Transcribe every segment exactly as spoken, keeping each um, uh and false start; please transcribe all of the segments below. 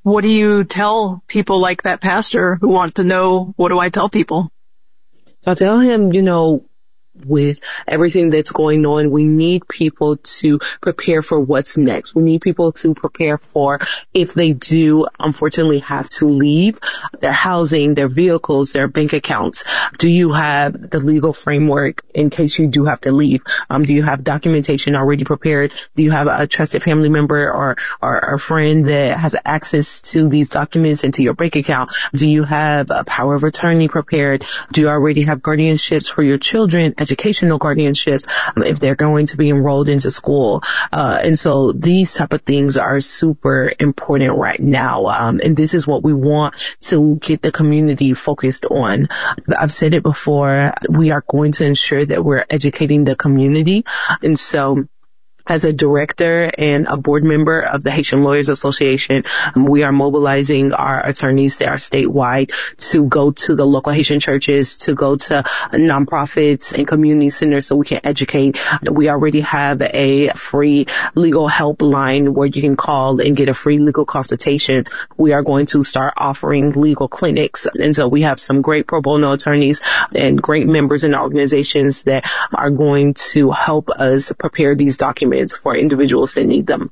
What do you tell people like that pastor who want to know, what do I tell people? So I tell him, you know, with everything that's going on, we need people to prepare for what's next. We need people to prepare for if they do unfortunately have to leave their housing, their vehicles, their bank accounts. Do you have the legal framework in case you do have to leave? Um, do you have documentation already prepared? Do you have a trusted family member or, or a friend that has access to these documents and to your bank account? Do you have a power of attorney prepared? Do you already have guardianships for your children? Educational guardianships um, if they're going to be enrolled into school. Uh, and so these type of things are super important right now. Um, and this is what we want to get the community focused on. I've said it before, we are going to ensure that we're educating the community. And so as a director and a board member of the Haitian Lawyers Association, um, we are mobilizing our attorneys that are statewide to go to the local Haitian churches, to go to nonprofits and community centers so we can educate. We already have a free legal help line where you can call and get a free legal consultation. We are going to start offering legal clinics. And so we have some great pro bono attorneys and great members in organizations that are going to help us prepare these documents for individuals that need them.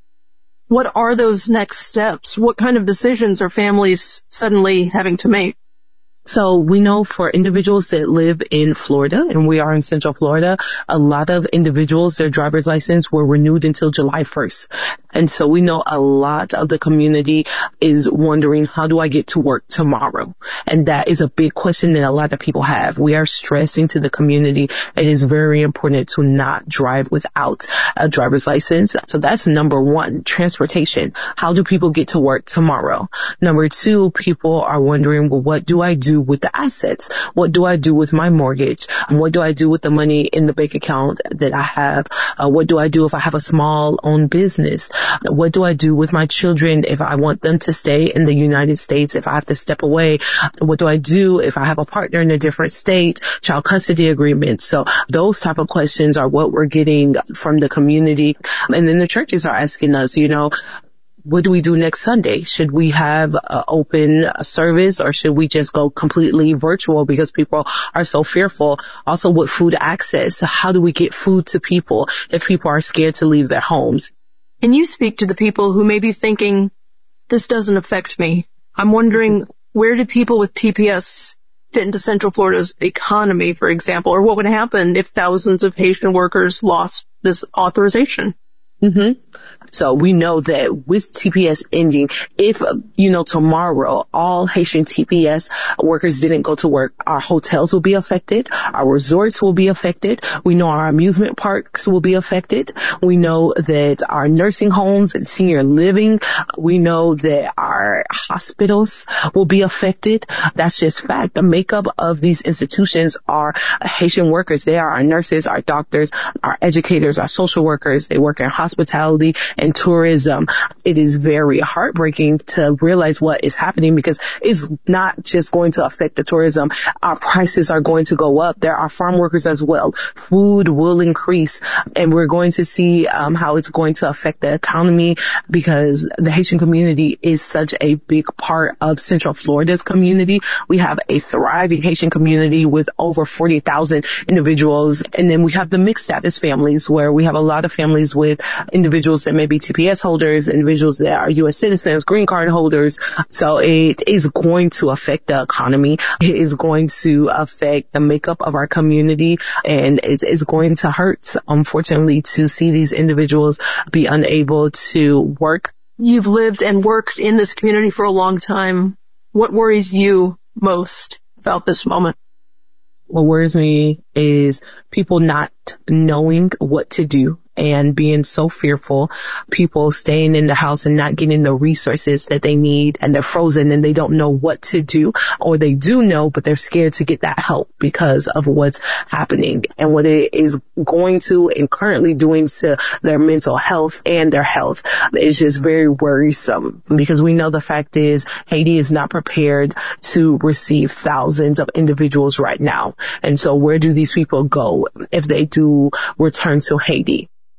What are those next steps? What kind of decisions are families suddenly having to make? So we know for individuals that live in Florida, and we are in Central Florida, a lot of individuals, their driver's license were renewed until July first. And so we know a lot of the community is wondering, how do I get to work tomorrow? And that is a big question that a lot of people have. We are stressing to the community it is very important to not drive without a driver's license. So that's number one, transportation. How do people get to work tomorrow? Number two, people are wondering, well, what do I do with the assets? What do I do with my mortgage? What do I do with the money in the bank account that I have? Uh, what do I do if I have a small owned business? What do I do with my children if I want them to stay in the United States, if I have to step away? What do I do if I have a partner in a different state? Child custody agreement. So those type of questions are what we're getting from the community. And then the churches are asking us, you know, what do we do next Sunday? Should we have an open service or should we just go completely virtual because people are so fearful? Also with food access, how do we get food to people if people are scared to leave their homes? Can you speak to the people who may be thinking, this doesn't affect me? I'm wondering, where do people with T P S fit into Central Florida's economy, for example, or what would happen if thousands of Haitian workers lost this authorization? Mm-hmm. So we know that with T P S ending, if, you know, tomorrow all Haitian T P S workers didn't go to work, our hotels will be affected, our resorts will be affected, we know our amusement parks will be affected, we know that our nursing homes and senior living, we know that our hospitals will be affected. That's just fact. The makeup of these institutions are Haitian workers. They are our nurses, our doctors, our educators, our social workers. They work in hospitality and tourism. It is very heartbreaking to realize what is happening because it's not just going to affect the tourism. Our prices are going to go up. There are farm workers as well. Food will increase, and we're going to see um, how it's going to affect the economy because the Haitian community is such a big part of Central Florida's community. We have a thriving Haitian community with over forty thousand individuals. And then we have the mixed status families where we have a lot of families with individuals that may be T P S holders, individuals that are U S citizens, green card holders. So it is going to affect the economy. It is going to affect the makeup of our community, and it is going to hurt, unfortunately, to see these individuals be unable to work. You've lived and worked in this community for a long time. What worries you most about this moment? What worries me is people not knowing what to do and being so fearful, people staying in the house and not getting the resources that they need, and they're frozen and they don't know what to do, or they do know, but they're scared to get that help because of what's happening and what it is going to and currently doing to their mental health and their health. It's just very worrisome because we know the fact is Haiti is not prepared to receive thousands of individuals right now. And so where do these people go if they do return to Haiti?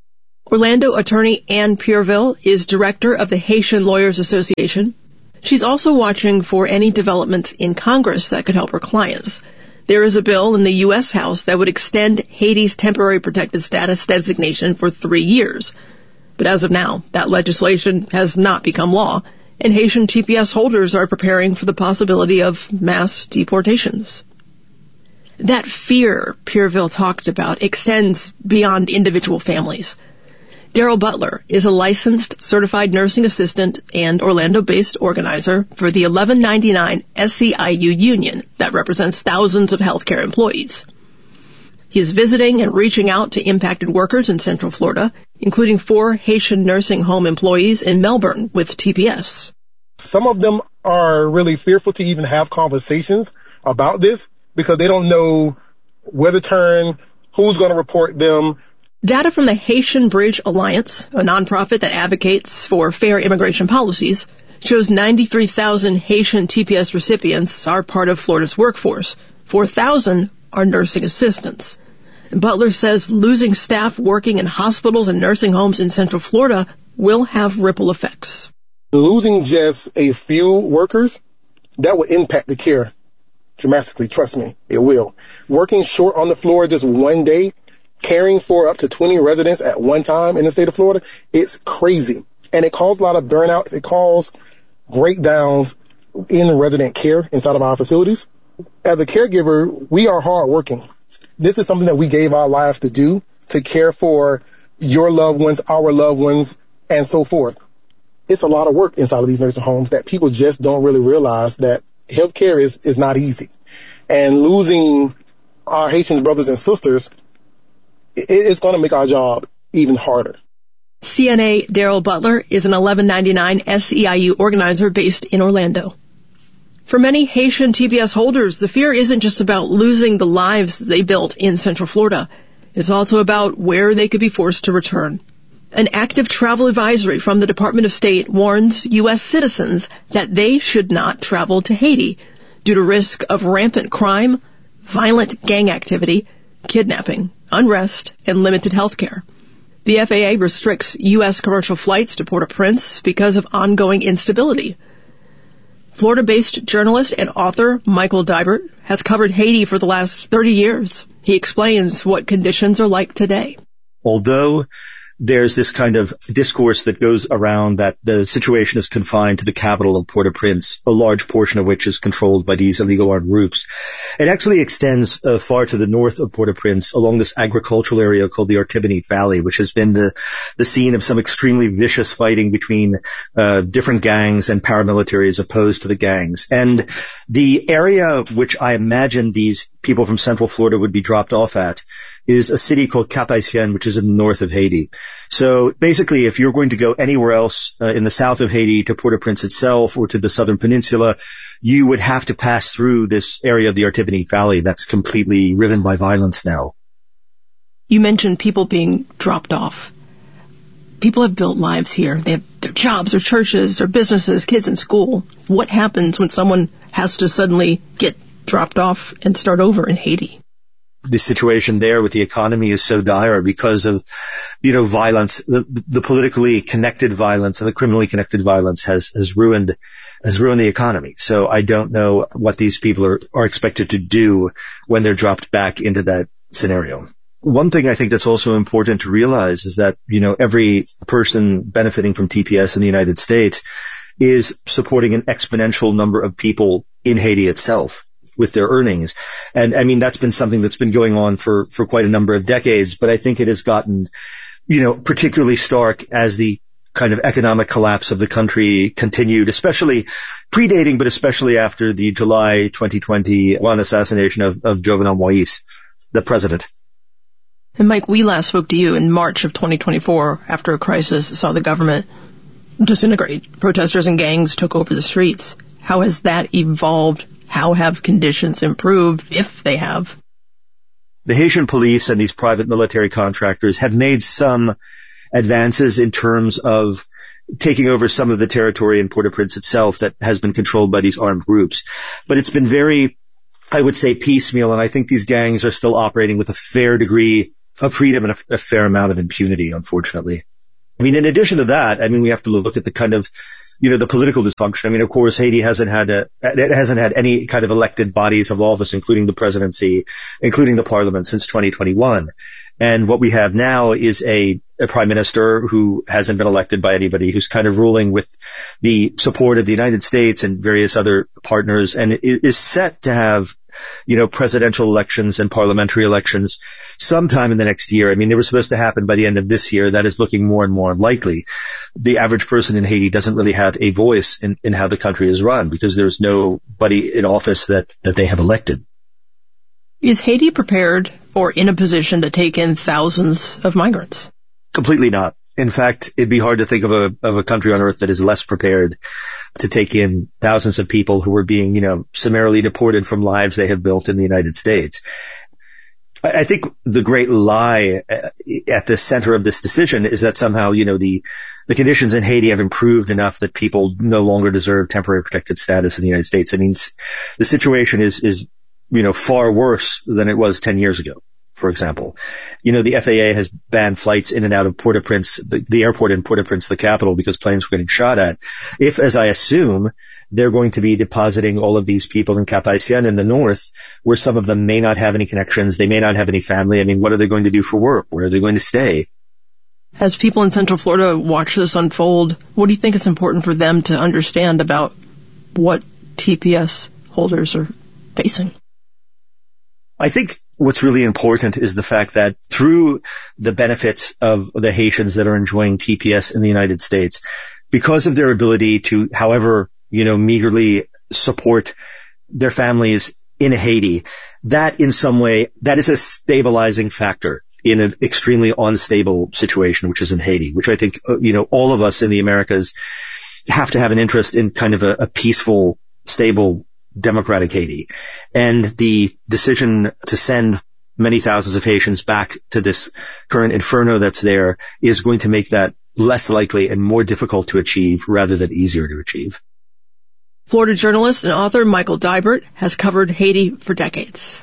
Orlando attorney Ann Pierville is director of the Haitian Lawyers Association. She's also watching for any developments in Congress that could help her clients. There is a bill in the U S House that would extend Haiti's temporary protected status designation for three years. But as of now, that legislation has not become law, and Haitian T P S holders are preparing for the possibility of mass deportations. That fear Pierville talked about extends beyond individual families. Daryl Butler is a licensed certified nursing assistant and Orlando-based organizer for the eleven ninety-nine S C I U union that represents thousands of healthcare employees. He is visiting and reaching out to impacted workers in Central Florida, including four Haitian nursing home employees in Melbourne with T P S. Some of them are really fearful to even have conversations about this because they don't know where to turn, who's going to report them. Data from the Haitian Bridge Alliance, a nonprofit that advocates for fair immigration policies, shows ninety-three thousand Haitian T P S recipients are part of Florida's workforce. four thousand are nursing assistants. Butler says losing staff working in hospitals and nursing homes in Central Florida will have ripple effects. Losing just a few workers, that will impact the care dramatically. Trust me, it will. Working short on the floor just one day, caring for up to twenty residents at one time in the state of Florida, it's crazy. And it caused a lot of burnouts. It caused breakdowns in resident care inside of our facilities. As a caregiver, we are hardworking. This is something that we gave our lives to do, to care for your loved ones, our loved ones, and so forth. It's a lot of work inside of these nursing homes that people just don't really realize that healthcare is, is not easy. And losing our Haitian brothers and sisters, it, it's going to make our job even harder. C N A Daryl Butler is an eleven ninety-nine S E I U organizer based in Orlando. For many Haitian T P S holders, the fear isn't just about losing the lives they built in Central Florida. It's also about where they could be forced to return. An active travel advisory from the Department of State warns U S citizens that they should not travel to Haiti due to risk of rampant crime, violent gang activity, kidnapping, unrest, and limited health care. The F A A restricts U S commercial flights to Port-au-Prince because of ongoing instability. Florida-based journalist and author Michael Dibert has covered Haiti for the last thirty years. He explains what conditions are like today. Although there's this kind of discourse that goes around that the situation is confined to the capital of Port-au-Prince, a large portion of which is controlled by these illegal armed groups. It actually extends uh, far to the north of Port-au-Prince along this agricultural area called the Artibonite Valley, which has been the, the scene of some extremely vicious fighting between uh, different gangs and paramilitaries opposed to the gangs. And the area which I imagine these people from Central Florida would be dropped off at is a city called Cap-Haïtien, which is in the north of Haiti. So basically, if you're going to go anywhere else uh, in the south of Haiti to Port-au-Prince itself or to the southern peninsula, you would have to pass through this area of the Artibonite Valley that's completely riven by violence now. You mentioned people being dropped off. People have built lives here. They have their jobs, their churches, their businesses, kids in school. What happens when someone has to suddenly get dropped off and start over in Haiti? The situation there with the economy is so dire because of, you know, violence. The, the politically connected violence and the criminally connected violence has, has ruined, has ruined the economy. So I don't know what these people are, are expected to do when they're dropped back into that scenario. One thing I think that's also important to realize is that, you know, every person benefiting from T P S in the United States is supporting an exponential number of people in Haiti itself with their earnings. And I mean, that's been something that's been going on for, for quite a number of decades, but I think it has gotten, you know, particularly stark as the kind of economic collapse of the country continued, especially predating, but especially after the July twenty twenty-one assassination of, of Jovenel Moïse, the president. And Mike, we last spoke to you in March of twenty twenty-four after a crisis saw the government disintegrate. Protesters and gangs took over the streets. How has that evolved? How have conditions improved, if they have? The Haitian police and these private military contractors have made some advances in terms of taking over some of the territory in Port-au-Prince itself that has been controlled by these armed groups. But it's been very, I would say, piecemeal, and I think these gangs are still operating with a fair degree of freedom and a, a fair amount of impunity, unfortunately. I mean, in addition to that, I mean, we have to look at the kind of, you know, the political dysfunction. I mean, of course, Haiti hasn't had a, it hasn't had any kind of elected bodies of office, including the presidency, including the parliament, since twenty twenty-one. And what we have now is a, a prime minister who hasn't been elected by anybody, who's kind of ruling with the support of the United States and various other partners, and is set to have, you know, presidential elections and parliamentary elections sometime in the next year. I mean, they were supposed to happen by the end of this year. That is looking more and more unlikely. The average person in Haiti doesn't really have a voice in, in how the country is run because there's nobody in office that, that they have elected. Is Haiti prepared or in a position to take in thousands of migrants? Completely not. In fact, it'd be hard to think of a of a country on earth that is less prepared to take in thousands of people who are being, you know, summarily deported from lives they have built in the United States. I, I think the great lie at the center of this decision is that somehow, you know, the the conditions in Haiti have improved enough that people no longer deserve temporary protected status in the United States. I mean, the situation is is you know, far worse than it was ten years ago, for example. You know, the F A A has banned flights in and out of Port-au-Prince, the, the airport in Port-au-Prince, the capital, because planes were getting shot at. If, as I assume, they're going to be depositing all of these people in Cap-Haïtien in the north, where some of them may not have any connections, they may not have any family. I mean, what are they going to do for work? Where are they going to stay? As people in Central Florida watch this unfold, what do you think is important for them to understand about what T P S holders are facing? I think what's really important is the fact that through the benefits of the Haitians that are enjoying T P S in the United States, because of their ability to, however, you know, meagerly support their families in Haiti, that in some way, that is a stabilizing factor in an extremely unstable situation, which is in Haiti, which I think, you know, all of us in the Americas have to have an interest in kind of a, a peaceful, stable democratic Haiti. And the decision to send many thousands of Haitians back to this current inferno that's there is going to make that less likely and more difficult to achieve rather than easier to achieve. Florida journalist and author Michael Dibert has covered Haiti for decades.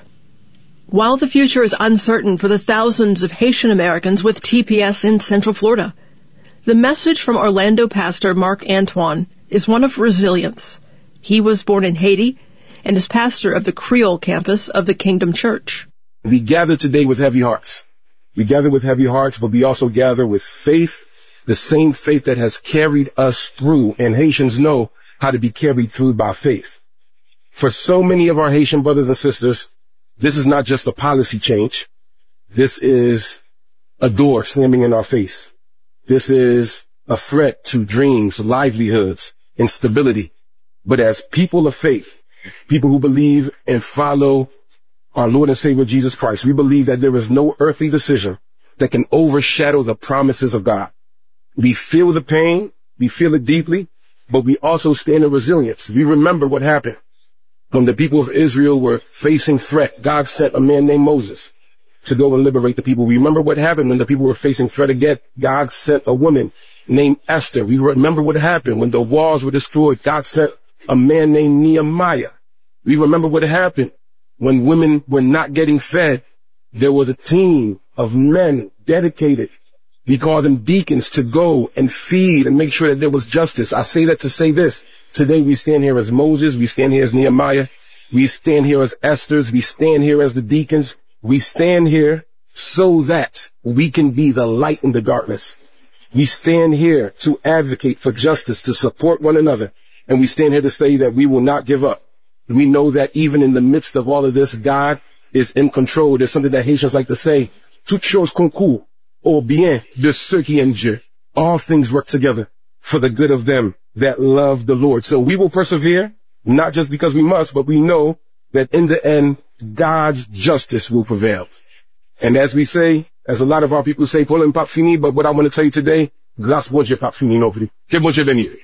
While the future is uncertain for the thousands of Haitian Americans with T P S in Central Florida, the message from Orlando pastor Mark Antoine is one of resilience. He was born in Haiti and is pastor of the Creole campus of the Kingdom Church. We gather today with heavy hearts. We gather with heavy hearts, but we also gather with faith, the same faith that has carried us through, and Haitians know how to be carried through by faith. For so many of our Haitian brothers and sisters, this is not just a policy change. This is a door slamming in our face. This is a threat to dreams, livelihoods, and stability. But as people of faith, people who believe and follow our Lord and Savior Jesus Christ, we believe that there is no earthly decision that can overshadow the promises of God. We feel the pain, we feel it deeply, but we also stand in resilience. We remember what happened when the people of Israel were facing threat. God sent a man named Moses to go and liberate the people. We remember what happened when the people were facing threat again. God sent a woman named Esther. We remember what happened when the walls were destroyed. God sent a man named Nehemiah. We remember what happened when women were not getting fed. There was a team of men dedicated. We call them deacons to go and feed and make sure that there was justice. I say that to say this. Today we stand here as Moses. We stand here as Nehemiah. We stand here as Esther's. We stand here as the deacons. We stand here so that we can be the light in the darkness. We stand here to advocate for justice, to support one another. And we stand here to say that we will not give up. We know that even in the midst of all of this, God is in control. There's something that Haitians like to say, toutes choses concourent au bien de ceux qui aiment Dieu. All things work together for the good of them that love the Lord. So we will persevere, not just because we must, but we know that in the end, God's justice will prevail. And as we say, as a lot of our people say, Paul and Pap fini, but what I want to tell you today, grâce bon Dieu, Pap fini non plus. Que bon Dieu bénisse.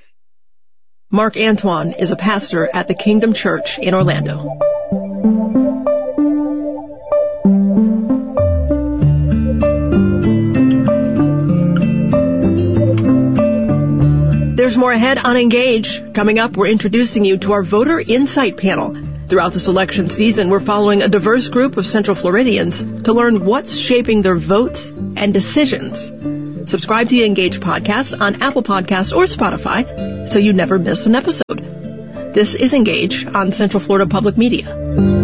Mark Antoine is a pastor at the Kingdom Church in Orlando. There's more ahead on Engage. Coming up, we're introducing you to our Voter Insight Panel. Throughout this election season, we're following a diverse group of Central Floridians to learn what's shaping their votes and decisions. Subscribe to the Engage podcast on Apple Podcasts or Spotify so you never miss an episode. This is Engage on Central Florida Public Media.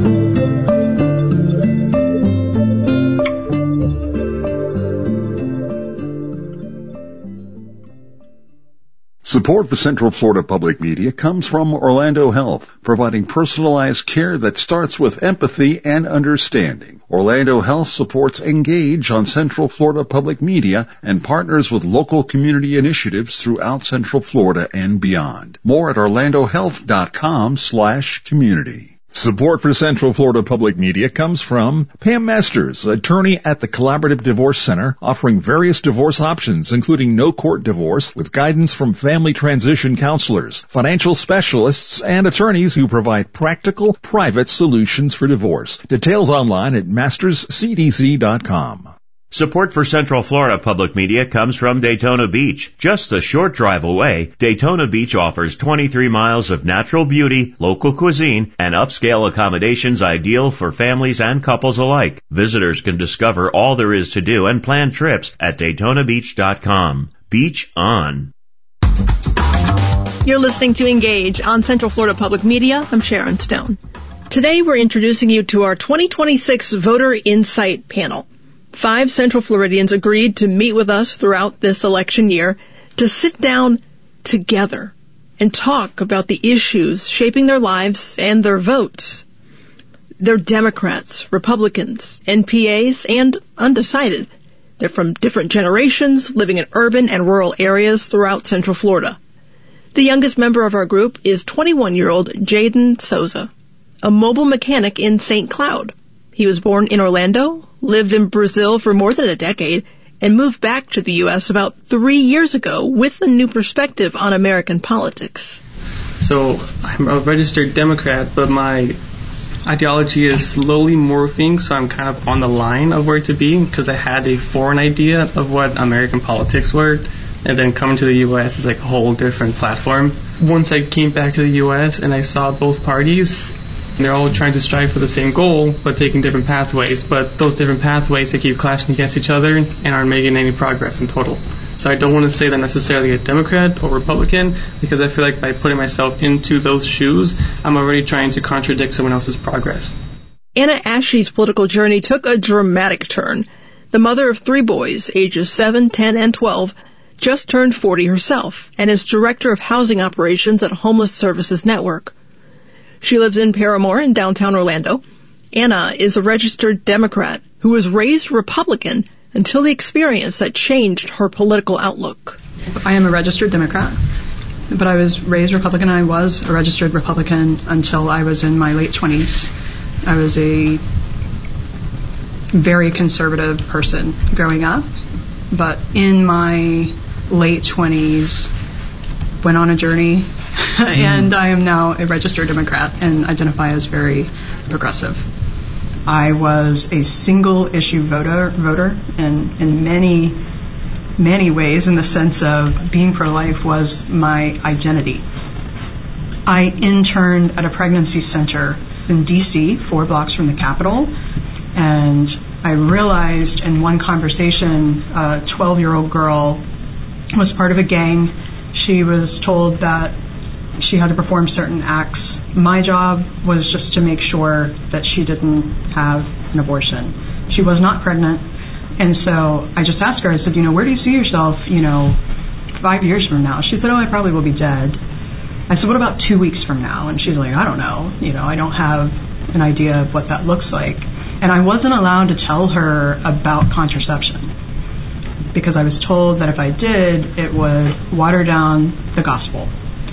Support for Central Florida Public Media comes from Orlando Health, providing personalized care that starts with empathy and understanding. Orlando Health supports Engage on Central Florida Public Media and partners with local community initiatives throughout Central Florida and beyond. More at orlandohealth.com slash community. Support for Central Florida Public Media comes from Pam Masters, attorney at the Collaborative Divorce Center, offering various divorce options, including no-court divorce, with guidance from family transition counselors, financial specialists, and attorneys who provide practical, private solutions for divorce. Details online at masters c d c dot com. Support for Central Florida Public Media comes from Daytona Beach. Just a short drive away, Daytona Beach offers twenty-three miles of natural beauty, local cuisine, and upscale accommodations ideal for families and couples alike. Visitors can discover all there is to do and plan trips at daytona beach dot com. Beach on. You're listening to Engage on Central Florida Public Media. I'm Sharon Stone. Today we're introducing you to our twenty twenty-six Voter Insight Panel. Five Central Floridians agreed to meet with us throughout this election year to sit down together and talk about the issues shaping their lives and their votes. They're Democrats, Republicans, N P As, and undecided. They're from different generations, living in urban and rural areas throughout Central Florida. The youngest member of our group is twenty-one-year-old Jaden Souza, a mobile mechanic in Saint Cloud. He was born in Orlando, lived in Brazil for more than a decade, and moved back to the U S about three years ago with a new perspective on American politics. So I'm a registered Democrat, but my ideology is slowly morphing, so I'm kind of on the line of where to be, because I had a foreign idea of what American politics were, and then coming to the U S is like a whole different platform. Once I came back to the U S and I saw both parties, they're all trying to strive for the same goal, but taking different pathways. But those different pathways, they keep clashing against each other and aren't making any progress in total. So I don't want to say that I'm necessarily a Democrat or Republican, because I feel like by putting myself into those shoes, I'm already trying to contradict someone else's progress. Anna Ashley's political journey took a dramatic turn. The mother of three boys, ages seven, ten, and twelve, just turned forty herself and is director of housing operations at Homeless Services Network. She lives in Paramore in downtown Orlando. Anna is a registered Democrat who was raised Republican until the experience that changed her political outlook. I am a registered Democrat, but I was raised Republican. I was a registered Republican until I was in my late twenties. I was a very conservative person growing up, but in my late twenties, went on a journey, and I am now a registered Democrat and identify as very progressive. I was a single-issue voter, voter, and in many, many ways, in the sense of being pro-life was my identity. I interned at a pregnancy center in D C, four blocks from the Capitol, and I realized in one conversation, a twelve-year-old girl was part of a gang. She was told that she had to perform certain acts. My job was just to make sure that she didn't have an abortion. She was not pregnant. And so I just asked her, I said, you know, where do you see yourself, you know, five years from now? She said, oh, I probably will be dead. I said, what about two weeks from now? And she's like, I don't know. You know, I don't have an idea of what that looks like. And I wasn't allowed to tell her about contraception, because I was told that if I did, it would water down the gospel.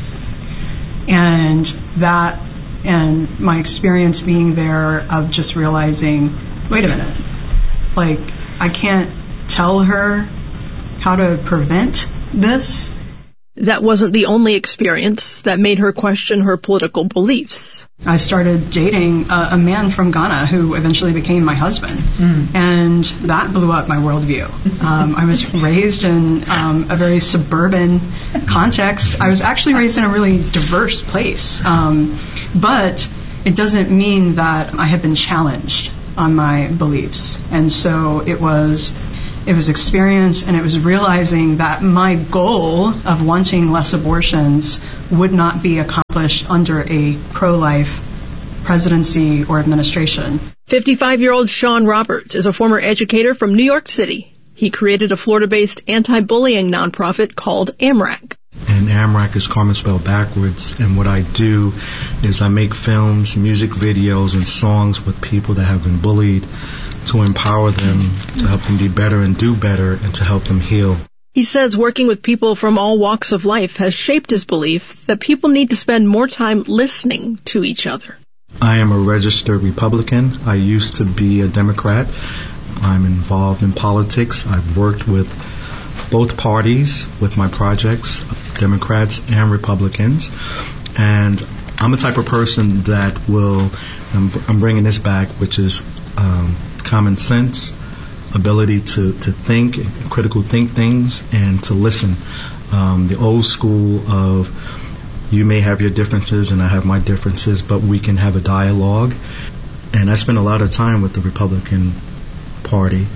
And that, and my experience being there of just realizing, wait a minute, like, I can't tell her how to prevent this. That wasn't the only experience that made her question her political beliefs. I started dating a, a man from Ghana who eventually became my husband, mm. and that blew up my worldview. Um, I was raised in um, a very suburban context. I was actually raised in a really diverse place, um, but it doesn't mean that I have been challenged on my beliefs. And so it was it was experience, and it was realizing that my goal of wanting less abortions would not be accomplished under a pro-life presidency or administration. fifty-five-year-old Sean Roberts is a former educator from New York City. He created a Florida-based anti-bullying nonprofit called AMRAC. And AMRAC is Carmen spelled backwards. And what I do is I make films, music videos, and songs with people that have been bullied to empower them, to help them be better and do better, and to help them heal. He says working with people from all walks of life has shaped his belief that people need to spend more time listening to each other. I am a registered Republican. I used to be a Democrat. I'm involved in politics. I've worked with both parties with my projects, Democrats and Republicans. And I'm the type of person that will, I'm, I'm bringing this back, which is um, common sense, ability to, to think, critical think things, and to listen. Um, the old school of you may have your differences and I have my differences, but we can have a dialogue. And I spend a lot of time with the Republican Party.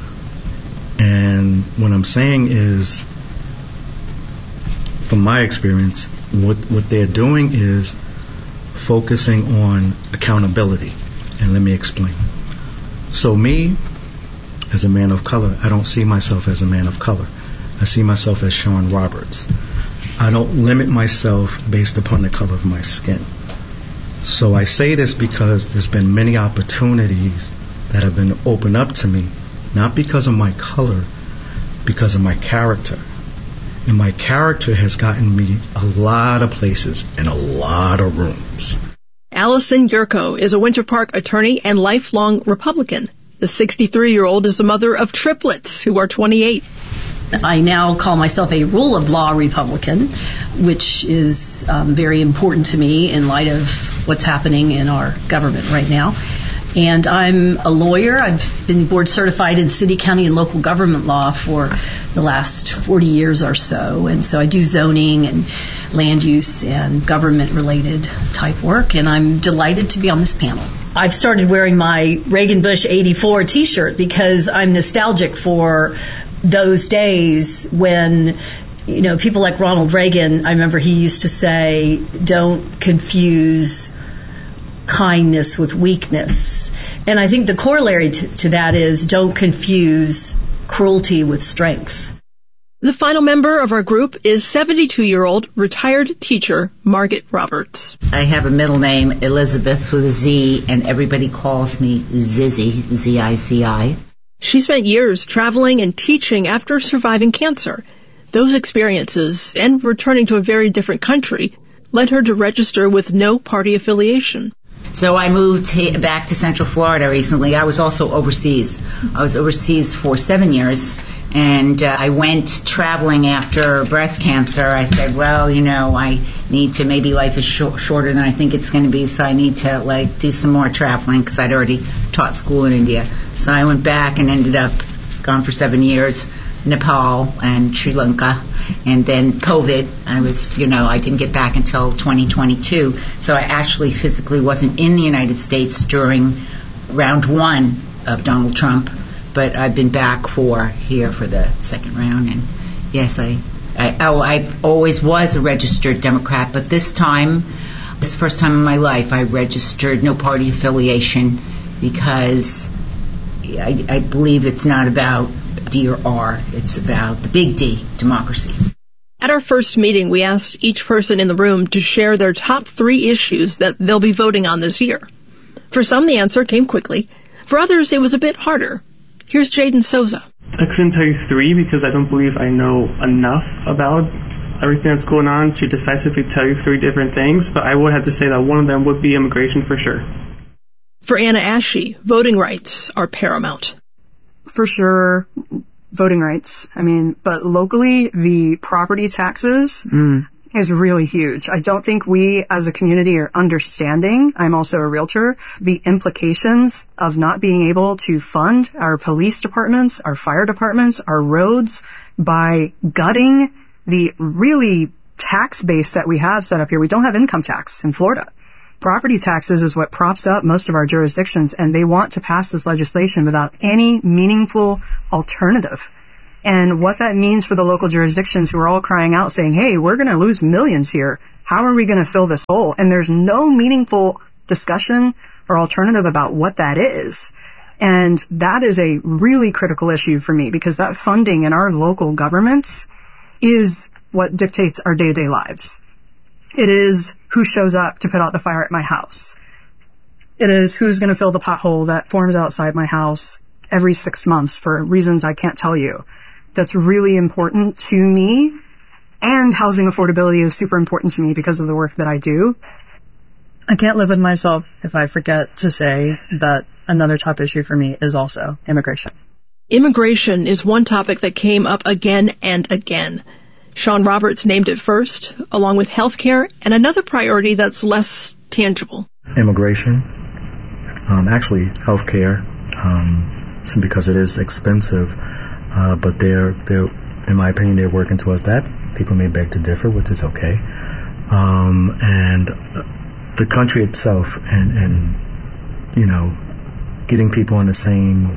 And what I'm saying is, from my experience, what, what they're doing is focusing on accountability. And let me explain. So me, as a man of color, I don't see myself as a man of color. I see myself as Sean Roberts. I don't limit myself based upon the color of my skin. So I say this because there's been many opportunities that have been opened up to me, not because of my color, because of my character. And my character has gotten me a lot of places and a lot of rooms. Allison Yurko is a Winter Park attorney and lifelong Republican. The sixty-three-year-old is the mother of triplets who are twenty-eight. I now call myself a rule of law Republican, which is um, very important to me in light of what's happening in our government right now. And I'm a lawyer. I've been board certified in city, county, and local government law for the last forty years or so. And so I do zoning and land use and government-related type work. And I'm delighted to be on this panel. I've started wearing my Reagan Bush eighty-four T-shirt because I'm nostalgic for those days when, you know, people like Ronald Reagan, I remember he used to say, don't confuse kindness with weakness. And I think the corollary to, to that is don't confuse cruelty with strength. The final member of our group is seventy-two-year-old retired teacher Margaret Roberts. I have a middle name, Elizabeth, with a Z, and everybody calls me Zizzy, Z I C I. She spent years traveling and teaching after surviving cancer. Those experiences, and returning to a very different country, led her to register with no party affiliation. So I moved to, back to Central Florida recently. I was also overseas. I was overseas for seven years, and uh, I went traveling after breast cancer. I said, well, you know, I need to, maybe life is sh- shorter than I think it's going to be, so I need to, like, do some more traveling, because I'd already taught school in India. So I went back and ended up gone for seven years, Nepal and Sri Lanka. And then COVID, I was, you know, I didn't get back until twenty twenty-two. So I actually physically wasn't in the United States during round one of Donald Trump. But I've been back for here for the second round. And yes, I, I, oh, I always was a registered Democrat. But this time, this is the first time in my life I registered no party affiliation, because I, I believe it's not about D or R. It's about the big D, democracy. At our first meeting, we asked each person in the room to share their top three issues that they'll be voting on this year. For some, the answer came quickly. For others, it was a bit harder. Here's Jaden Souza. I couldn't tell you three because I don't believe I know enough about everything that's going on to decisively tell you three different things, but I would have to say that one of them would be immigration for sure. For Anna Ashe, voting rights are paramount. For sure, voting rights. I mean, but locally, the property taxes mm. is really huge. I don't think we as a community are understanding, I'm also a realtor, the implications of not being able to fund our police departments, our fire departments, our roads by gutting the really tax base that we have set up here. We don't have income tax in Florida. Property taxes is what props up most of our jurisdictions, and they want to pass this legislation without any meaningful alternative. And what that means for the local jurisdictions who are all crying out saying, hey, we're going to lose millions here. How are we going to fill this hole? And there's no meaningful discussion or alternative about what that is. And that is a really critical issue for me, because that funding in our local governments is what dictates our day-to-day lives. It is who shows up to put out the fire at my house. It is who's going to fill the pothole that forms outside my house every six months for reasons I can't tell you. That's really important to me, and housing affordability is super important to me because of the work that I do. I can't live with myself if I forget to say that another top issue for me is also immigration. Immigration is one topic that came up again and again. Sean Roberts named it first, along with healthcare and another priority that's less tangible. Immigration, um, actually healthcare, um, because it is expensive, uh, but they're, they're, in my opinion, they're working towards that. People may beg to differ, which is okay. Um, and the country itself and, and, you know, getting people on the same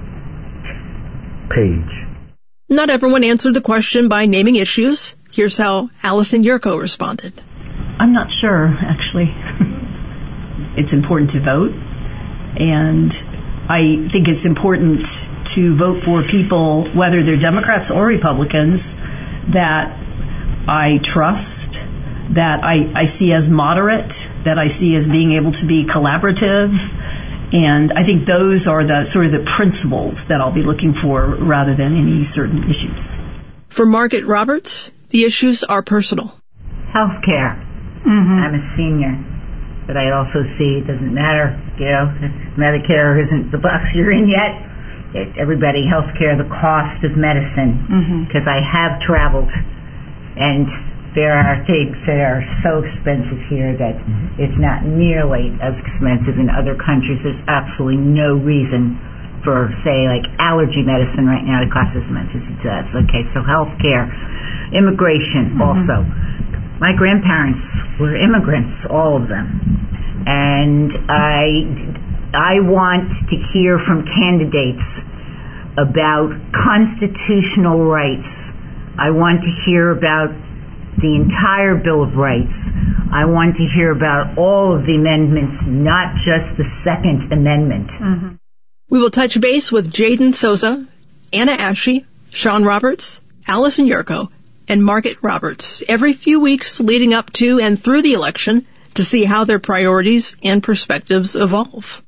page. Not everyone answered the question by naming issues. Here's how Allison Yurko responded. I'm not sure, actually. It's important to vote, and I think it's important to vote for people, whether they're Democrats or Republicans, that I trust, that I, I see as moderate, that I see as being able to be collaborative. And I think those are the sort of the principles that I'll be looking for rather than any certain issues. For Margaret Roberts, the issues are personal. Healthcare. Mm-hmm. I'm a senior, but I also see it doesn't matter, you know, if Medicare isn't the box you're in yet. It, everybody, healthcare, the cost of medicine, because mm-hmm. I have traveled, and there are things that are so expensive here that mm-hmm. it's not nearly as expensive in other countries. There's absolutely no reason for, say, like allergy medicine right now to cost as much as it does. Okay, so healthcare, immigration mm-hmm. also. My grandparents were immigrants, all of them. And I, I want to hear from candidates about constitutional rights. I want to hear about the entire Bill of Rights. I want to hear about all of the amendments, not just the Second Amendment. Mm-hmm. We will touch base with Jaden Souza, Anna Ashey, Sean Roberts, Allison Yurko, and Margaret Roberts every few weeks leading up to and through the election to see how their priorities and perspectives evolve.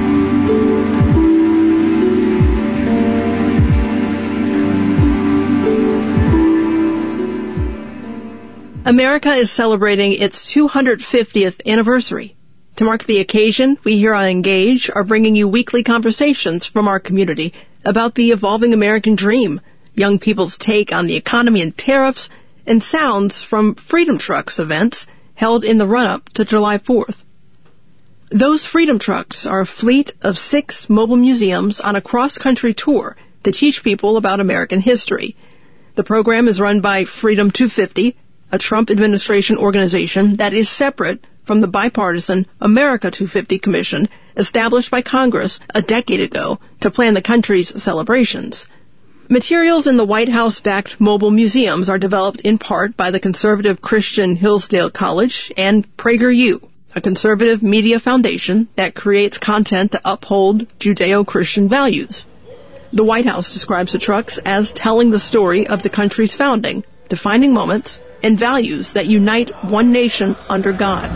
America is celebrating its two hundred fiftieth anniversary. To mark the occasion, we here on Engage are bringing you weekly conversations from our community about the evolving American dream, young people's take on the economy and tariffs, and sounds from Freedom Trucks events held in the run-up to July fourth. Those Freedom Trucks are a fleet of six mobile museums on a cross-country tour to teach people about American history. The program is run by Freedom two fifty, a Trump administration organization that is separate from the bipartisan America two fifty Commission established by Congress a decade ago to plan the country's celebrations. Materials in the White House-backed mobile museums are developed in part by the conservative Christian Hillsdale College and PragerU, a conservative media foundation that creates content to uphold Judeo-Christian values. The White House describes the trucks as telling the story of the country's founding, defining moments, and values that unite one nation under God.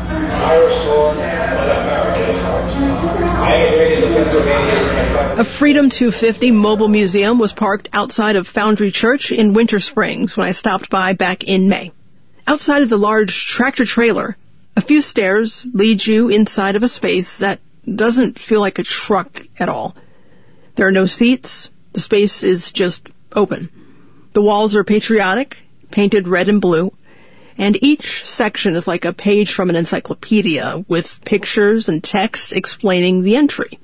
A Freedom two fifty mobile museum was parked outside of Foundry Church in Winter Springs when I stopped by back in May. Outside of the large tractor trailer, a few stairs lead you inside of a space that doesn't feel like a truck at all. There are no seats. The space is just open. The walls are patriotic, painted red and blue, and each section is like a page from an encyclopedia with pictures and text explaining the entry.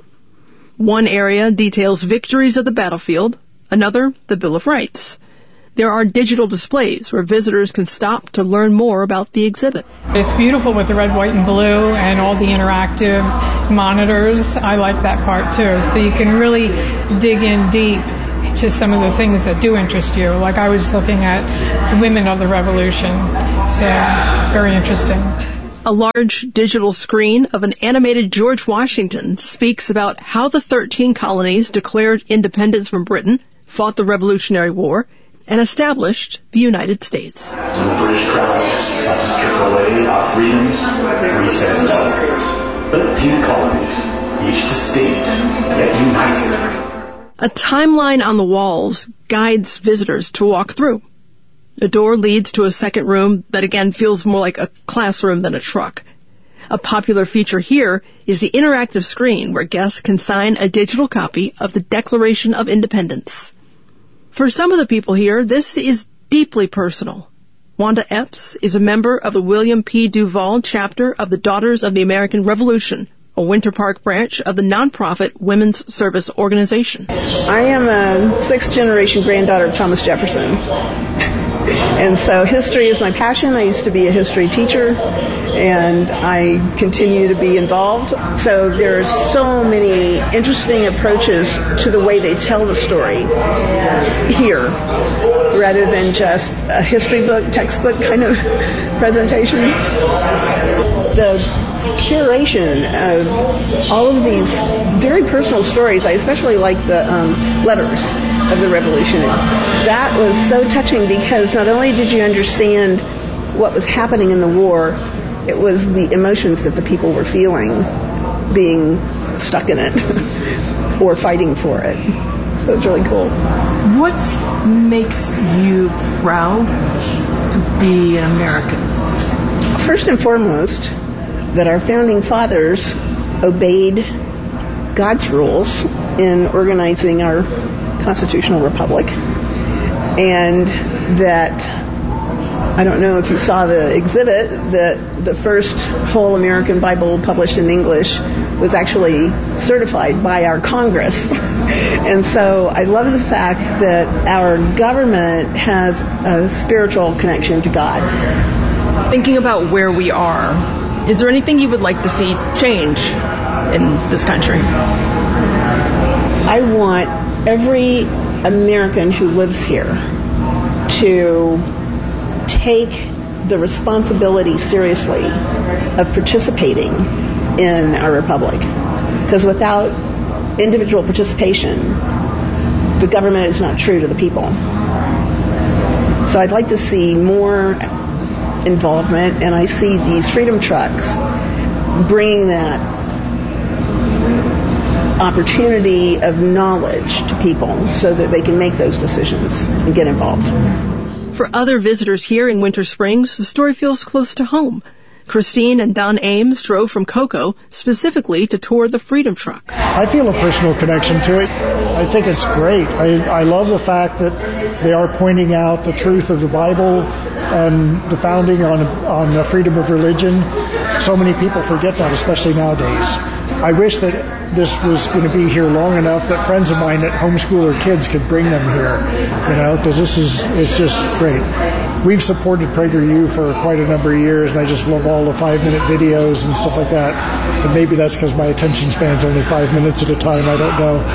One area details victories of the battlefield, another the Bill of Rights. There are digital displays where visitors can stop to learn more about the exhibit. It's beautiful with the red, white, and blue and all the interactive monitors. I like that part too. So you can really dig in deep to some of the things that do interest you. Like I was looking at the women of the revolution. So very interesting. A large digital screen of an animated George Washington speaks about how the thirteen colonies declared independence from Britain, fought the Revolutionary War, and established the United States. When the British crown sought to strip away our freedoms, we said no. Thirteen colonies, each distinct, yet united. A timeline on the walls guides visitors to walk through. The door leads to a second room that again feels more like a classroom than a truck. A popular feature here is the interactive screen where guests can sign a digital copy of the Declaration of Independence. For some of the people here, this is deeply personal. Wanda Epps is a member of the William P. Duval chapter of the Daughters of the American Revolution, a Winter Park branch of the nonprofit Women's Service Organization. I am a sixth-generation granddaughter of Thomas Jefferson. And so history is my passion. I used to be a history teacher, and I continue to be involved. So there are so many interesting approaches to the way they tell the story here, rather than just a history book, textbook kind of presentation. The curation of all of these very personal stories, I especially like the um, letters of the Revolution. That was so touching because not only did you understand what was happening in the war, it was the emotions that the people were feeling being stuck in it or fighting for it. So it's really cool. What makes you proud to be an American? First and foremost, that our founding fathers obeyed God's rules in organizing our constitutional republic, and that I don't know if you saw the exhibit, that the first whole American Bible published in English was actually certified by our Congress. And so I love the fact that our government has a spiritual connection to God. Thinking about where we are, is there anything you would like to see change in this country? I want every American who lives here to take the responsibility seriously of participating in our republic. Because without individual participation, the government is not true to the people. So I'd like to see more involvement, and I see these freedom trucks bringing that opportunity of knowledge to people so that they can make those decisions and get involved. For other visitors here in Winter Springs, the story feels close to home. Christine and Don Ames drove from Cocoa specifically to tour the Freedom Truck. I feel a personal connection to it. I think it's great. I, I love the fact that they are pointing out the truth of the Bible and the founding on on the freedom of religion. So many people forget that, especially nowadays. I wish that this was going to be here long enough that friends of mine that homeschool their kids could bring them here, you know, because this is it's just great. We've supported PragerU for quite a number of years, and I just love all the five-minute videos and stuff like that. And maybe that's because my attention span's only five minutes at a time. I don't know.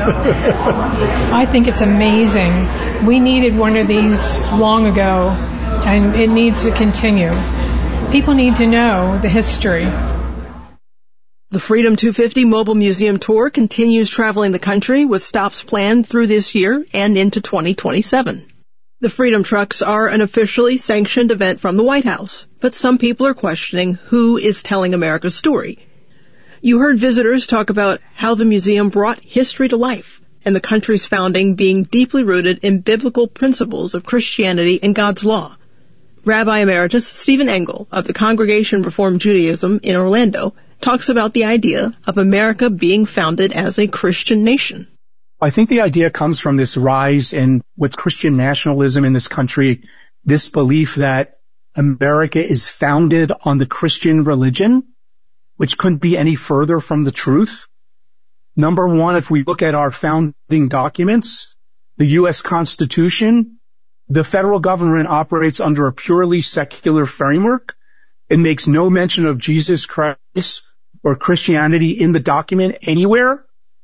I think it's amazing. We needed one of these long ago, and it needs to continue. People need to know the history. The Freedom two fifty Mobile Museum Tour continues traveling the country with stops planned through this year and into twenty twenty-seven. The Freedom Trucks are an officially sanctioned event from the White House, but some people are questioning who is telling America's story. You heard visitors talk about how the museum brought history to life and the country's founding being deeply rooted in biblical principles of Christianity and God's law. Rabbi Emeritus Stephen Engel of the Congregation Reform Judaism in Orlando talks about the idea of America being founded as a Christian nation. I think the idea comes from this rise in with Christian nationalism in this country, this belief that America is founded on the Christian religion, which couldn't be any further from the truth. Number one, if we look at our founding documents, the U S Constitution the federal government operates under a purely secular framework. It makes no mention of Jesus Christ or Christianity in the document anywhere.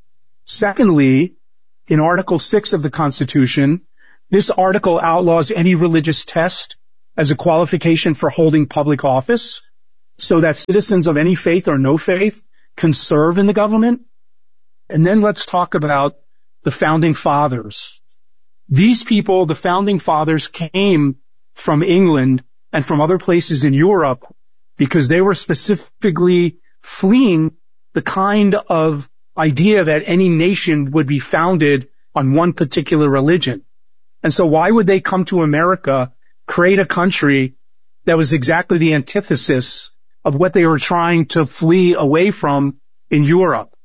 Secondly, in Article six of the Constitution, this article outlaws any religious test as a qualification for holding public office, so that citizens of any faith or no faith can serve in the government. And then let's talk about the Founding Fathers. These people, the Founding Fathers, came from England and from other places in Europe because they were specifically fleeing the kind of idea that any nation would be founded on one particular religion. And so why would they come to America, create a country that was exactly the antithesis of what they were trying to flee away from in Europe?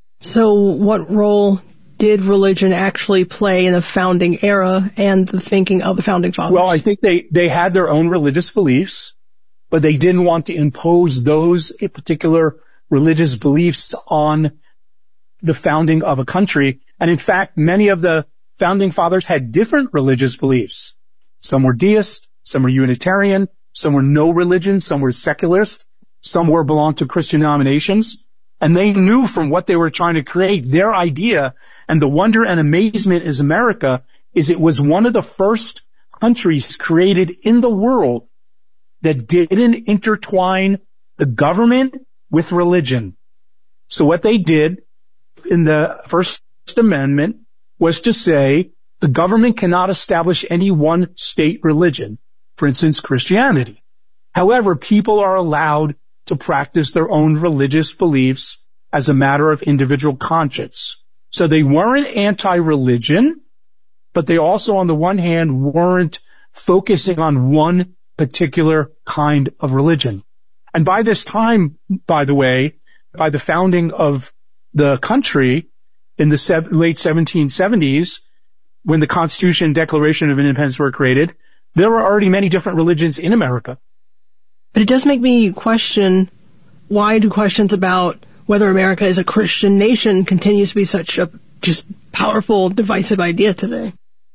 So what role did religion actually play in the founding era and the thinking of the Founding Fathers? Well, I think they, they had their own religious beliefs, but they didn't want to impose those particular religious beliefs on the founding of a country. And in fact, many of the Founding Fathers had different religious beliefs. Some were deist, some were Unitarian, some were no religion, some were secularist, some were belonged to Christian denominations. And they knew from what they were trying to create, their idea, and the wonder and amazement is America, is it was one of the first countries created in the world that didn't intertwine the government with religion. So what they did in the First Amendment was to say the government cannot establish any one state religion, for instance, Christianity. However, people are allowed to practice their own religious beliefs as a matter of individual conscience. So they weren't anti-religion, but they also, on the one hand, weren't focusing on one particular kind of religion. And by this time, by the way, by the founding of the country in the se- late seventeen seventies, when the Constitution and Declaration of Independence were created, there were already many different religions in America. But it does make me question, why do questions about whether America is a Christian nation continues to be such a just powerful, divisive idea today?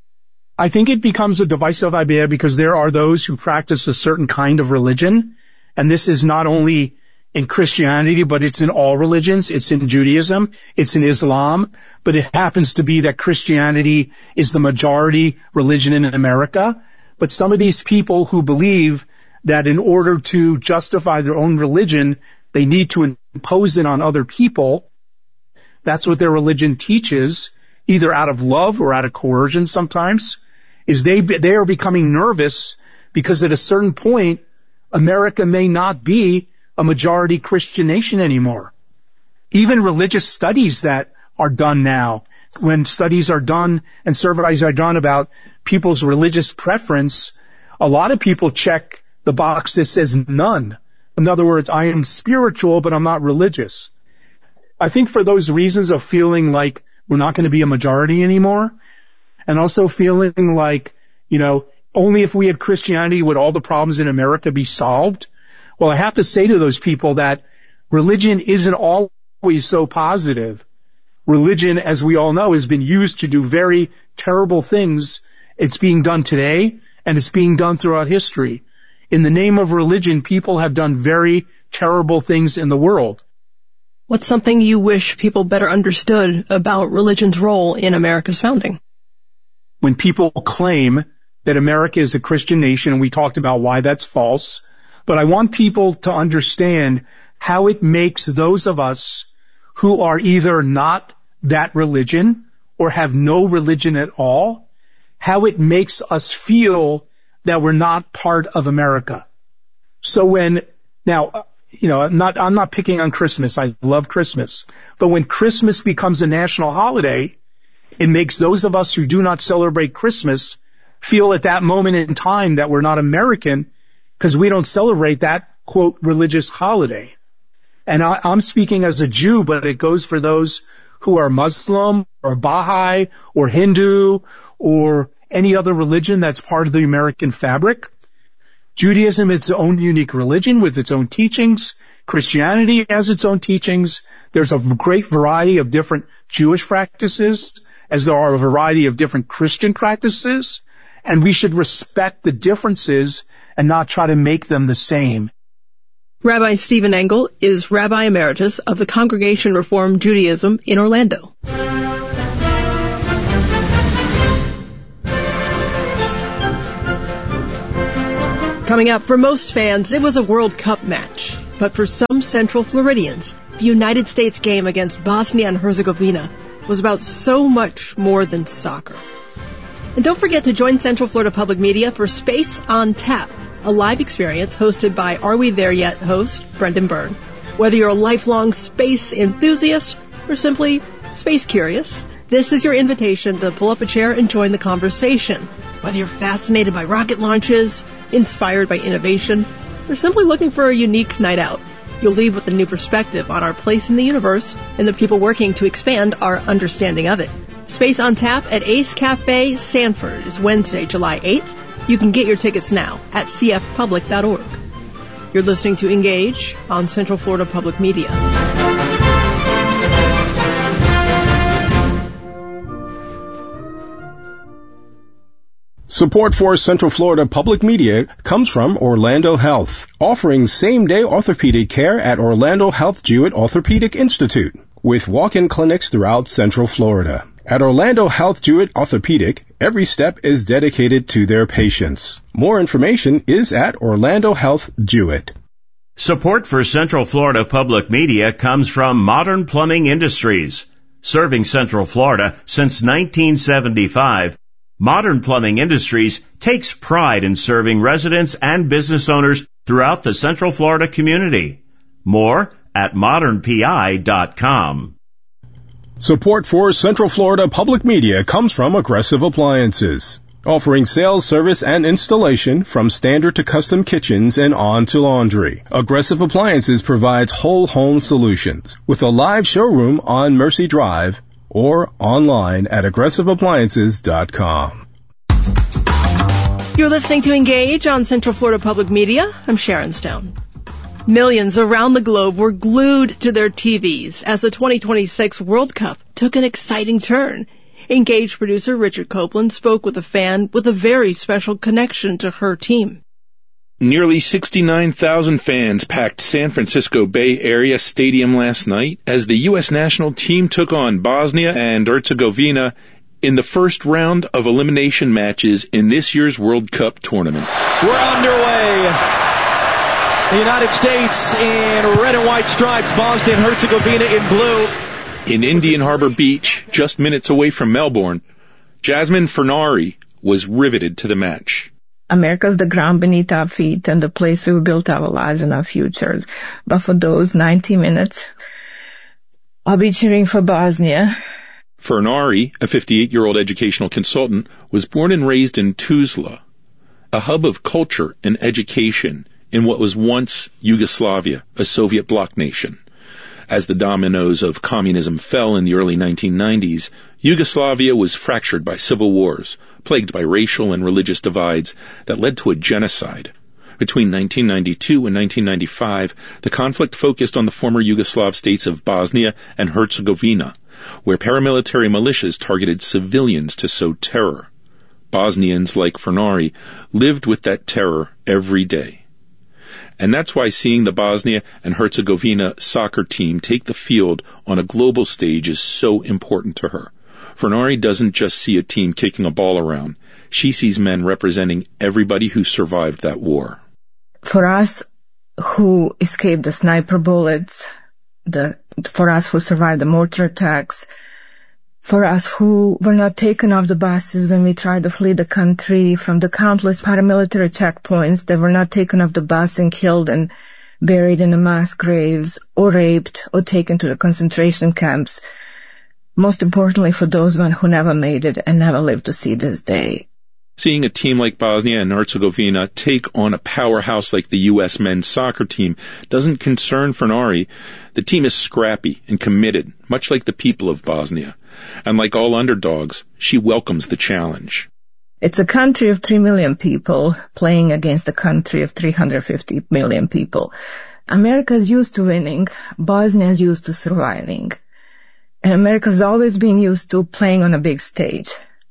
I think it becomes a divisive idea because there are those who practice a certain kind of religion, and this is not only in Christianity, but it's in all religions. It's in Judaism, it's in Islam, but it happens to be that Christianity is the majority religion in America. But some of these people who believe that in order to justify their own religion, they need to impose it on other people, that's what their religion teaches, either out of love or out of coercion sometimes, is they they are becoming nervous because at a certain point, America may not be a majority Christian nation anymore. Even religious studies that are done now, when studies are done and surveys are done about people's religious preference, a lot of people check the box that says none. In other words, I am spiritual, but I'm not religious. I think for those reasons of feeling like we're not going to be a majority anymore, and also feeling like, you know, only if we had Christianity would all the problems in America be solved. Well, I have to say to those people that religion isn't always so positive. Religion, as we all know, has been used to do very terrible things. It's being done today, and it's being done throughout history. In the name of religion, people have done very terrible things in the world. What's something you wish people better understood about religion's role in America's founding? When people claim that America is a Christian nation, and we talked about why that's false, but I want people to understand how it makes those of us who are either not that religion or have no religion at all, how it makes us feel that we're not part of America. So when, now, you know, I'm not, I'm not picking on Christmas. I love Christmas. But when Christmas becomes a national holiday, it makes those of us who do not celebrate Christmas feel at that moment in time that we're not American because we don't celebrate that, quote, religious holiday. And I, I'm speaking as a Jew, but it goes for those who are Muslim or Baha'i or Hindu or any other religion that's part of the American fabric. Judaism is its own unique religion with its own teachings. Christianity has its own teachings. There's a great variety of different Jewish practices, as there are a variety of different Christian practices. and we should respect the differences and not try to make them the same. Rabbi Stephen Engel is Rabbi Emeritus of the Congregation Reform Judaism in Orlando. Coming up, for most fans, it was a World Cup match. But for some Central Floridians, the United States game against Bosnia and Herzegovina was about so much more than soccer. And don't forget to join Central Florida Public Media for Space on Tap, a live experience hosted by Are We There Yet host Brendan Byrne. Whether you're a lifelong space enthusiast or simply space curious, this is your invitation to pull up a chair and join the conversation. Whether you're fascinated by rocket launches, inspired by innovation, or simply looking for a unique night out, you'll leave with a new perspective on our place in the universe and the people working to expand our understanding of it. Space on Tap at Ace Cafe Sanford is Wednesday, July eighth. You can get your tickets now at c f public dot org. You're listening to Engage on Central Florida Public Media. Support for Central Florida Public Media comes from Orlando Health, offering same-day orthopedic care at Orlando Health Jewett Orthopedic Institute, with walk-in clinics throughout Central Florida. At Orlando Health Jewett Orthopedic, every step is dedicated to their patients. More information is at Orlando Health Jewett. Support for Central Florida Public Media comes from Modern Plumbing Industries. Serving Central Florida since nineteen seventy-five, Modern Plumbing Industries takes pride in serving residents and business owners throughout the Central Florida community. More at modern p i dot com. Support for Central Florida Public Media comes from Aggressive Appliances, offering sales, service, and installation from standard to custom kitchens and on to laundry. Aggressive Appliances provides whole home solutions with a live showroom on Mercy Drive or online at aggressive appliances dot com. You're listening to Engage on Central Florida Public Media. I'm Sharon Stone. Millions around the globe were glued to their T Vs as the twenty twenty-six World Cup took an exciting turn. Engage producer Richard Copeland spoke with a fan with a very special connection to her team. Nearly sixty-nine thousand fans packed San Francisco Bay Area Stadium last night as the U S national team took on Bosnia and Herzegovina in the first round of elimination matches in this year's World Cup tournament. We're underway. The United States in red and white stripes, Bosnia and Herzegovina in blue. In Indian Harbor Beach, just minutes away from Melbourne, Jasmine Fernari was riveted to the match. America's the ground beneath our feet and the place we built our lives and our futures. But for those ninety minutes, I'll be cheering for Bosnia. Fernari, a fifty-eight-year-old educational consultant, was born and raised in Tuzla, a hub of culture and education in what was once Yugoslavia, a Soviet bloc nation. As the dominoes of communism fell in the early nineteen nineties, Yugoslavia was fractured by civil wars, plagued by racial and religious divides that led to a genocide. Between nineteen ninety-two and nineteen ninety-five, the conflict focused on the former Yugoslav states of Bosnia and Herzegovina, where paramilitary militias targeted civilians to sow terror. Bosnians, like Fernari, lived with that terror every day. And that's why seeing the Bosnia and Herzegovina soccer team take the field on a global stage is so important to her. Fernari doesn't just see a team kicking a ball around. She sees men representing everybody who survived that war. For us who escaped the sniper bullets, the for us who survived the mortar attacks, for us who were not taken off the buses when we tried to flee the country, from the countless paramilitary checkpoints that were not taken off the bus and killed and buried in the mass graves, or raped, or taken to the concentration camps. Most importantly, for those men who never made it and never lived to see this day. Seeing a team like Bosnia and Herzegovina take on a powerhouse like the U S men's soccer team doesn't concern Fernari. The team is scrappy and committed, much like the people of Bosnia. And like all underdogs, she welcomes the challenge. It's a country of three million people playing against a country of three hundred fifty million people. America's used to winning. Bosnia's used to surviving. And America's always been used to playing on a big stage.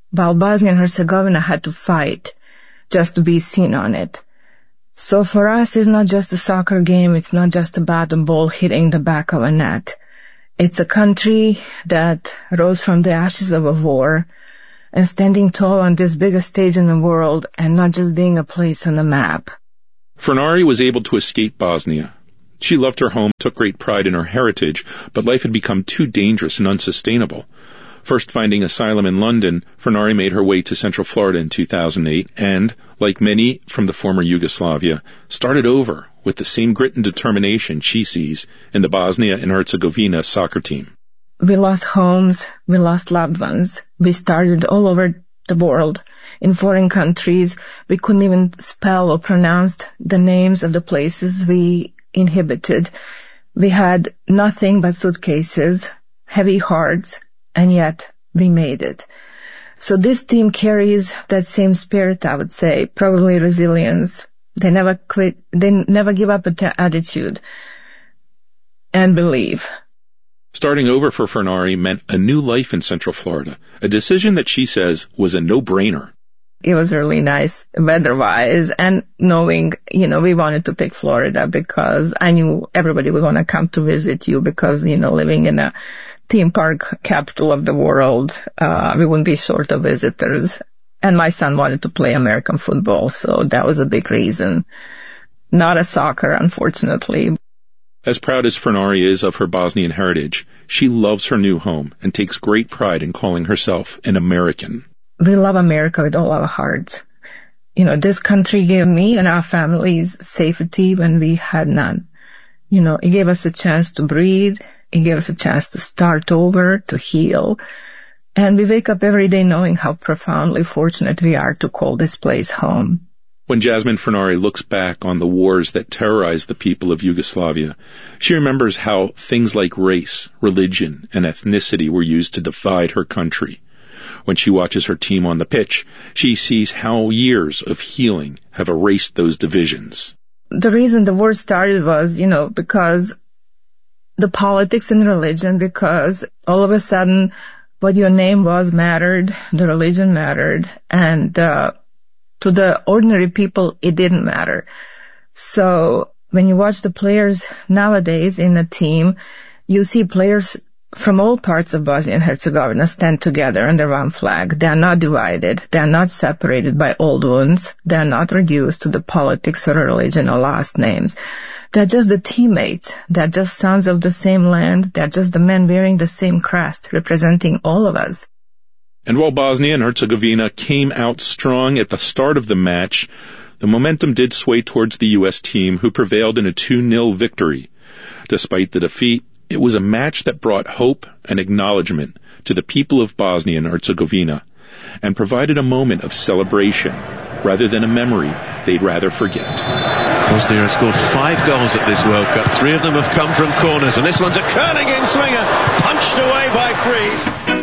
while Bosnia and Herzegovina had to fight just to be seen on it. So for us, it's not just a soccer game. It's not just about a ball hitting the back of a net. It's a country that rose from the ashes of a war and standing tall on this biggest stage in the world and not just being a place on the map. Fornari was able to escape Bosnia. She loved her home, took great pride in her heritage, but life had become too dangerous and unsustainable. First finding asylum in London, Fornari made her way to Central Florida in two thousand eight and, like many from the former Yugoslavia, started over with the same grit and determination she sees in the Bosnia and Herzegovina soccer team. We lost homes, we lost loved ones. We started all over the world, in foreign countries. We couldn't even spell or pronounce the names of the places we inhabited. We had nothing but suitcases, heavy hearts, and yet we made it. So this team carries that same spirit, I would say, probably resilience. They never quit, they never give up an attitude and believe. Starting over for Fornari meant a new life in Central Florida, a decision that she says was a no-brainer. It was really nice weather-wise, and knowing, you know, we wanted to pick Florida because I knew everybody was going to come to visit you because, you know, living in a theme park capital of the world, uh, we wouldn't be short of visitors. And my son wanted to play American football, so that was a big reason. Not a soccer, unfortunately. As proud as Fornari is of her Bosnian heritage, she loves her new home and takes great pride in calling herself an American. We love America with all our hearts. You know, this country gave me and our families safety when we had none. You know, it gave us a chance to breathe. It gave us a chance to start over, to heal. And we wake up every day knowing how profoundly fortunate we are to call this place home. When Jasmine Fornari looks back on the wars that terrorized the people of Yugoslavia, she remembers how things like race, religion, and ethnicity were used to divide her country. When she watches her team on the pitch, she sees how years of healing have erased those divisions. The reason the war started was, you know, because the politics and religion, because all of a sudden what your name was mattered, the religion mattered, and uh to the ordinary people, it didn't matter. So when you watch the players nowadays in a team, you see players from all parts of Bosnia and Herzegovina stand together under one flag. They are not divided. They are not separated by old wounds. They are not reduced to the politics or religion or last names. They're just the teammates. They're just sons of the same land. They're just the men wearing the same crest, representing all of us. And while Bosnia and Herzegovina came out strong at the start of the match, the momentum did sway towards the U S team, who prevailed in a two nil victory. Despite the defeat, it was a match that brought hope and acknowledgement to the people of Bosnia and Herzegovina and provided a moment of celebration rather than a memory they'd rather forget. Bosnia has scored five goals at this World Cup. Three of them have come from corners, and this one's a curling-in swinger, punched away by Freeze.